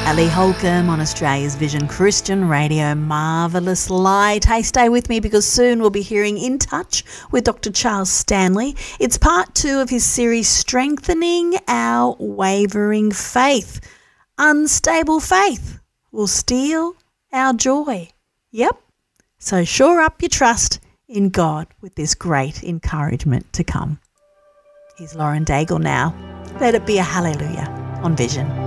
Ali Holcomb on Australia's Vision Christian Radio. Marvellous Light. Hey, stay with me because soon we'll be hearing In Touch with Dr. Charles Stanley. It's part 2 of his series Strengthening Our Wavering Faith. Unstable faith will steal our joy. Yep. So shore up your trust in God with this great encouragement to come. Here's Lauren Daigle now. Let it be a hallelujah on Vision.